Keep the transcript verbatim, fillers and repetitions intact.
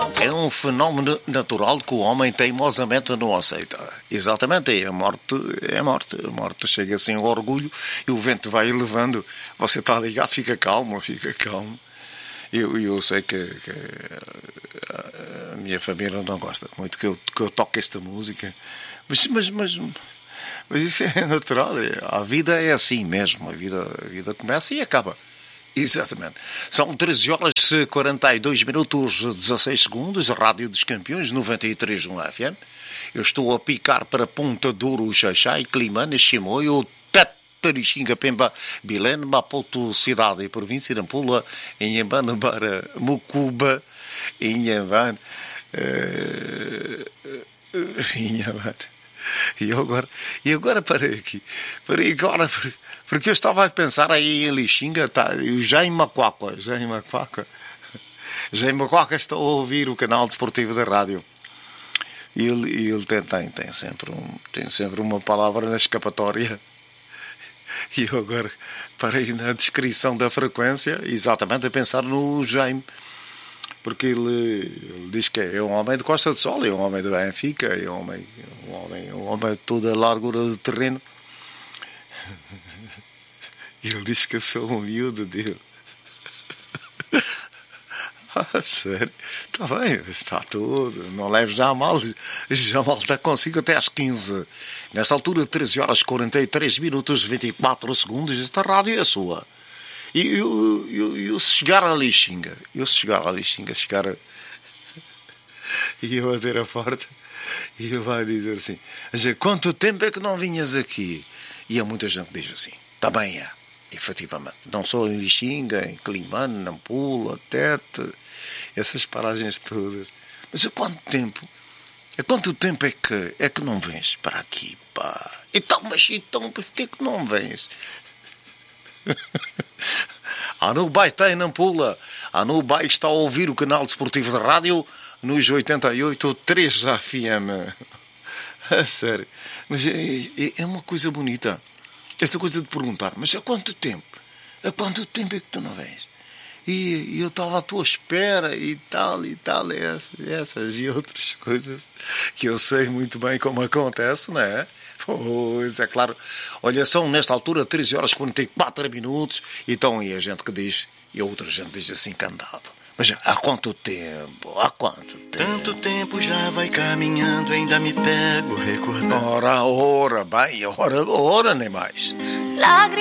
É um fenómeno natural que o homem teimosamente não aceita. Exatamente, a morte é a morte. A morte chega assim ao orgulho e o vento vai elevando. Você está ligado, fica calmo, fica calmo. Eu, eu sei que, que a minha família não gosta muito que eu, que eu toque esta música, mas, mas, mas, mas isso é natural. A vida é assim mesmo. A vida, a vida começa e acaba. Exatamente. São treze horas e quarenta e dois minutos e dezasseis segundos, Rádio dos Campeões, noventa e três vírgula um F M. Eu estou a picar para Ponta Douro, Xaxai, Climane, Chimoio, Tatarixinga, Pemba, Bilene, Maputo, cidade e província, Nampula, Inhambane, Bara, Mucuba, Inhambane, Inhambane. E eu agora, e agora parei aqui. Parei agora, porque eu estava a pensar aí em Lixinga, tá, já em Macuaca, já em Macuaca, já em Macuaca estou a ouvir o canal desportivo da rádio. E ele, ele tem, tem, tem, sempre um, tem sempre uma palavra na escapatória. E eu agora parei na descrição da frequência, exatamente a pensar no Jaime. Porque ele, ele diz que é um homem de Costa do Sol, é um homem de Benfica, é um homem, um homem, um homem de toda a largura de terreno. E ele diz que eu sou um miúdo dele. Ah, sério? Está bem, está tudo. Não leves já a mal. Já mal está consigo até às quinze. Nesta altura, treze horas e quarenta e três minutos e vinte e quatro segundos. Esta rádio é sua. E eu, eu, eu se chegar a Lixinga, eu se chegar a Lixinga, chegar a... e eu bater a porta, e ele vai dizer assim: quanto tempo é que não vinhas aqui? E há muita gente que diz assim: está bem, é, efetivamente. Não só em Lixinga, em Climane, Nampula, Tete, essas paragens todas. Mas há quanto tempo? Há quanto tempo é que, é que não vens para aqui, pá? Então, mas então, porquê que não vens? A Nubai tem Nampula. A Nubai está a ouvir o canal desportivo de rádio nos oitenta e oito ponto três F M. A sério. Mas é, é uma coisa bonita. Esta coisa de perguntar: mas há quanto tempo? Há quanto tempo é que tu não vens? E, e eu estava à tua espera e tal e tal. Essas, essas e outras coisas que eu sei muito bem como acontece, não é? Pois, é claro. Olha, são nesta altura treze horas e quarenta e quatro minutos. Então, e a gente que diz, e a outra gente diz assim, cantado: mas há quanto tempo? Há quanto tempo? Tanto tempo já vai caminhando, ainda me pego recordando. Ora, ora, bem, ora, ora, nem mais. Lágrimas